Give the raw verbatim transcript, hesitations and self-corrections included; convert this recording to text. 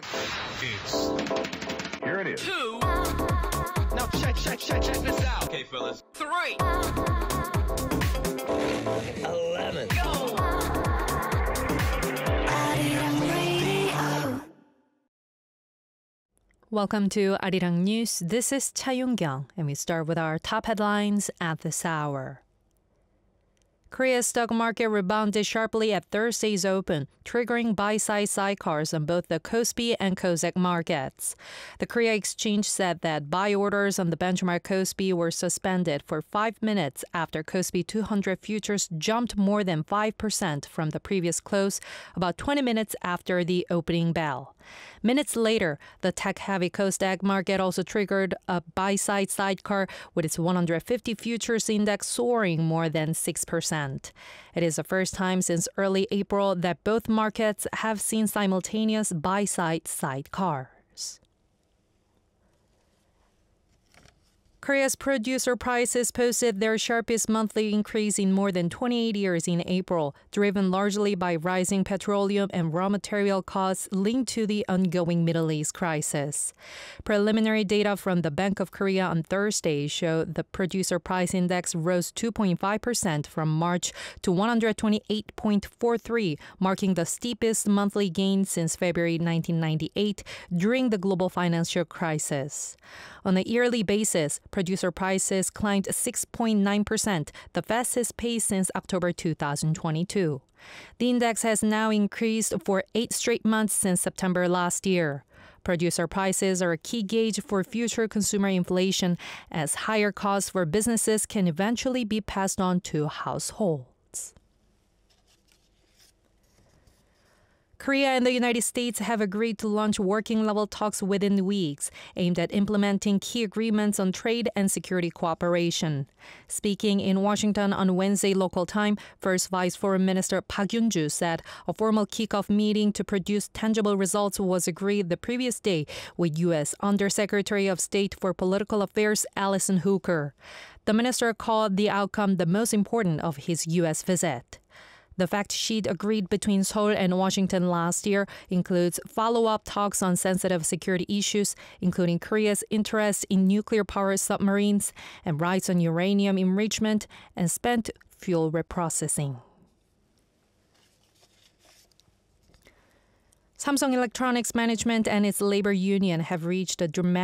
It's Here it is. two. Now check, check, check, check this out. Okay, fellas. Three. Eleven. Go. Welcome to Arirang News. This is Cha Yong-kyung, and we start with our top headlines at this hour. Korea's stock market rebounded sharply at Thursday's open, triggering buy-side sidecars on both the Kospi and Kosdaq markets. The Korea Exchange said that buy orders on the benchmark Kospi were suspended for five minutes after Kospi two hundred futures jumped more than five percent from the previous close, about twenty minutes after the opening bell. Minutes later, the tech-heavy Kosdaq market also triggered a buy-side sidecar with its one hundred fifty futures index soaring more than six percent. It is the first time since early April that both markets have seen simultaneous buy-side sidecars. Korea's producer prices posted their sharpest monthly increase in more than twenty-eight years in April, driven largely by rising petroleum and raw material costs linked to the ongoing Middle East crisis. Preliminary data from the Bank of Korea on Thursday show the producer price index rose two point five percent from March to one hundred twenty-eight point four three, marking the steepest monthly gain since February nineteen ninety-eight during the global financial crisis. On a yearly basis, producer prices climbed six point nine percent, the fastest pace since October two thousand twenty-two. The index has now increased for eight straight months since September last year. Producer prices are a key gauge for future consumer inflation, as higher costs for businesses can eventually be passed on to households. Korea and the United States have agreed to launch working-level talks within weeks, aimed at implementing key agreements on trade and security cooperation. Speaking in Washington on Wednesday local time, First Vice Foreign Minister Park Yun-ju said a formal kickoff meeting to produce tangible results was agreed the previous day with U S Undersecretary of State for Political Affairs Allison Hooker. The minister called the outcome the most important of his U S visit. The fact sheet agreed between Seoul and Washington last year includes follow-up talks on sensitive security issues, including Korea's interest in nuclear-powered submarines and rights on uranium enrichment and spent fuel reprocessing. Samsung Electronics management and its labor union have reached a dramatic